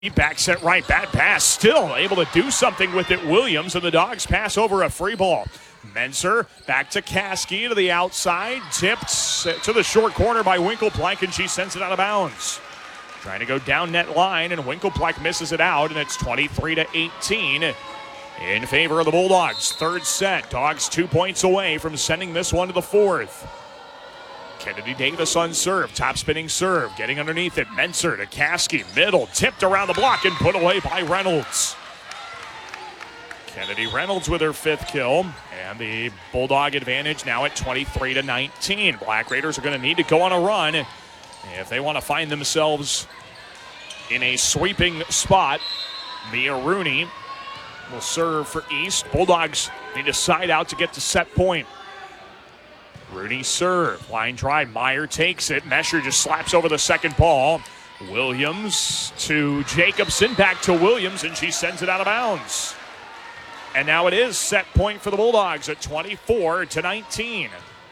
Back set right, bad pass, still able to do something with it, Williams, and the Dogs pass over a free ball. Menser back to Caskey to the outside, tipped to the short corner by Winkelplank, and she sends it out of bounds. Trying to go down net line, and Winkelplank misses it out, and it's 23-18 in favor of the Bulldogs. Third set, Dogs 2 points away from sending this one to the fourth. Kennedy Davis on serve, top spinning serve, getting underneath it. Menser to Caskey, middle, tipped around the block and put away by Reynolds. Kennedy Reynolds with her fifth kill, and the Bulldog advantage now at 23-19. Black Raiders are going to need to go on a run if they want to find themselves in a sweeping spot. Mia Rooney will serve for East. Bulldogs need to side out to get to set point. Rooney serve, line drive, Meyer takes it. Mesher just slaps over the second ball. Williams to Jacobson, back to Williams, and she sends it out of bounds. And now it is set point for the Bulldogs at 24-19.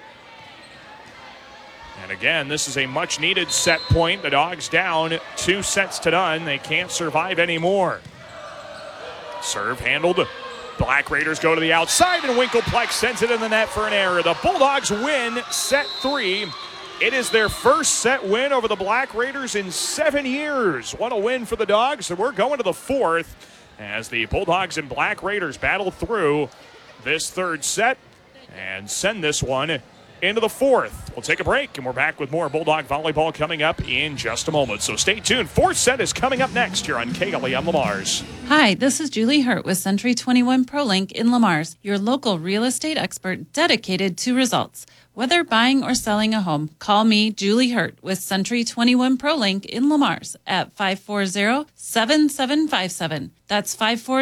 And again, this is a much needed set point. The Dogs down 2-0. They can't survive anymore. Serve handled. Black Raiders go to the outside, and Winkelplex sends it in the net for an error. The Bulldogs win set 3. It is their first set win over the Black Raiders in 7 years. What a win for the Dogs, and we're going to the fourth as the Bulldogs and Black Raiders battle through this third set and send this one into the fourth. We'll take a break, and we're back with more Bulldog volleyball coming up in just a moment. So stay tuned. Fourth set is coming up next here on KLEM Lamars. Hi, this is Julie Hurt with Century 21 ProLink in Lamars, your local real estate expert dedicated to results. Whether buying or selling a home, call me, Julie Hurt, with Century 21 ProLink in Lamars at 540-7757. That's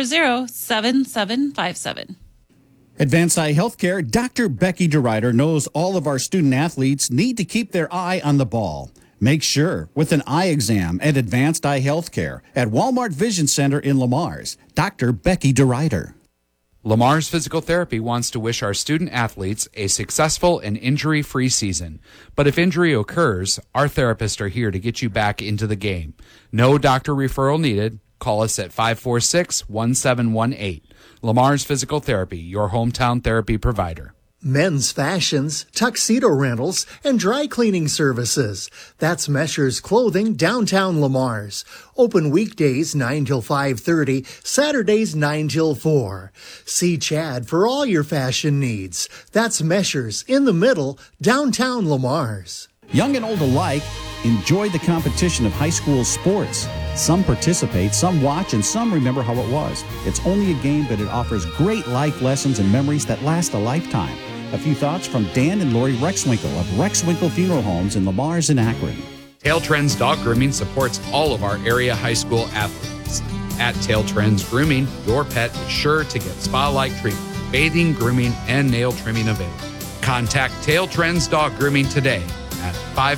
540-7757. Advanced Eye Healthcare, Dr. Becky DeRuyter knows all of our student athletes need to keep their eye on the ball. Make sure with an eye exam at Advanced Eye Healthcare at Walmart Vision Center in Lamars. Dr. Becky DeRuyter. Lamar's Physical Therapy wants to wish our student athletes a successful and injury-free season. But if injury occurs, our therapists are here to get you back into the game. No doctor referral needed. Call us at 546-1718. Lamar's Physical Therapy, your hometown therapy provider. Men's fashions, tuxedo rentals, and dry cleaning services. That's Mesher's Clothing, downtown Lamars. Open weekdays 9 till 5:30, Saturdays 9 till 4. See Chad for all your fashion needs. That's Mesher's in the middle, downtown Lamars. Young and old alike enjoy the competition of high school sports. Some participate, some watch, and some remember how it was. It's only a game, but it offers great life lessons and memories that last a lifetime. A few thoughts from Dan and Lori Rexwinkle of Rexwinkle Funeral Homes in Lamars and Akron. Tail Trends Dog Grooming supports all of our area high school athletes. At Tail Trends Grooming, your pet is sure to get spa-like treatment, bathing, grooming, and nail trimming available. Contact Tail Trends Dog Grooming today at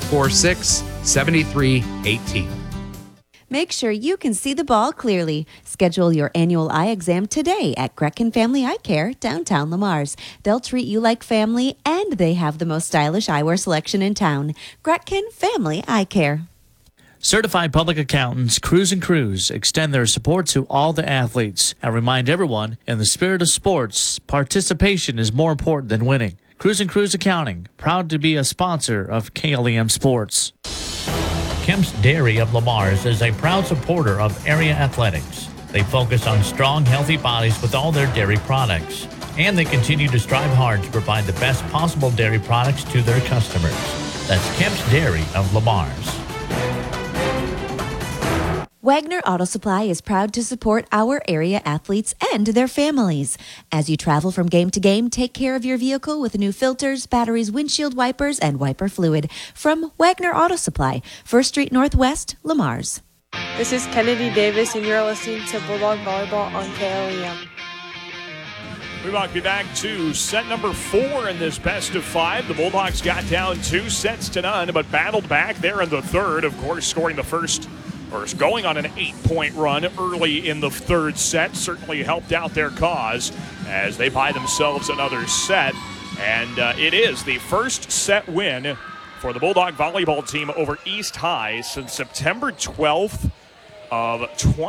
546-7318. Make sure you can see the ball clearly. Schedule your annual eye exam today at Gretkin Family Eye Care, downtown Lamars. They'll treat you like family, and they have the most stylish eyewear selection in town. Gretkin Family Eye Care. Certified public accountants Cruz & Cruz extend their support to all the athletes and remind everyone, in the spirit of sports, participation is more important than winning. Cruz & Cruz Accounting, proud to be a sponsor of KLEM Sports. Kemp's Dairy of Lamars is a proud supporter of area athletics. They focus on strong, healthy bodies with all their dairy products, and they continue to strive hard to provide the best possible dairy products to their customers. That's Kemp's Dairy of Lamars. Wagner Auto Supply is proud to support our area athletes and their families. As you travel from game to game, take care of your vehicle with new filters, batteries, windshield wipers, and wiper fluid. From Wagner Auto Supply, 1st Street Northwest, Lamars. This is Kennedy Davis, and you're listening to Bulldog Volleyball on KLEM. We might be back to set number 4 in this best of 5. The Bulldogs got down 2-0, but battled back there in the third, of course, scoring the first, or going on an 8-point run early in the third set. Certainly helped out their cause as they buy themselves another set. And it is the first set win for the Bulldog volleyball team over East High since September 12th of 20.